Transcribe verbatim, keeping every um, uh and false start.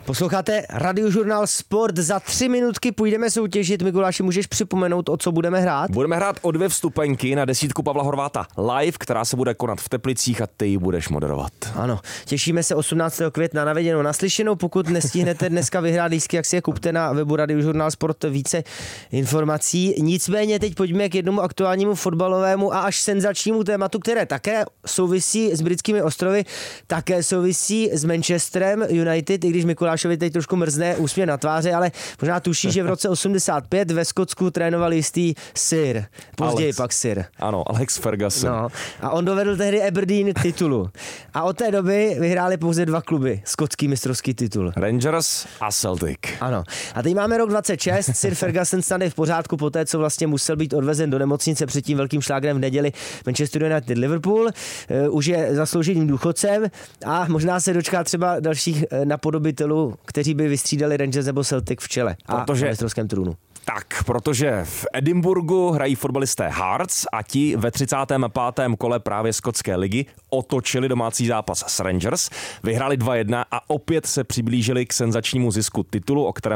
Posloucháte Radiožurnál Sport. Za tři minutky půjdeme soutěžit. Mikuláši, můžeš připomenout, o co budeme hrát? Budeme hrát o dvě vstupenky na desítku Pavla Horváta live, která se bude konat v Teplicích a ty ji budeš moderovat. Ano, těšíme se osmnáctého května na viděnou, naslyšenou. Pokud nestihnete dneska vyhrát lístky, jak si je kupte na webu Radiožurnál Sport více informací. Nicméně teď pojďme k jednomu aktuálnímu fotbalovému a až senzačnímu tématu, které také souvisí s britskými ostrovy, také souvisí s Manchesterem United, i když Mikulášovi teď trošku mrzne úsměv na tváři, ale možná tuší, že v roce osmdesát pět ve Skotsku trénoval jistý Sir, později Alex. pak Sir. Ano, Alex Ferguson. No, a on dovedl tehdy Aberdeen k titulu. A od té doby vyhráli pouze dva kluby skotský mistrovský titul. Rangers a Celtic. Ano. A teď máme rok dvacet šest, Sir Ferguson snad je v pořádku poté, co vlastně musel být odvezen do nemocnice před tím velkým šlágrem v neděli Manchester United Liverpool. Uh, už je zaslouženým důchodcem a možná se dočká třeba dalších napodobitelů, kteří by vystřídali Rangers nebo Celtic v čele a Protože... na mistrovském trůnu. Tak, protože v Edinburgu hrají fotbalisté Hearts a ti ve třicátém pátém kole právě skotské ligy otočili domácí zápas s Rangers, vyhráli dva jedna a opět se přiblížili k senzačnímu zisku titulu, o kterém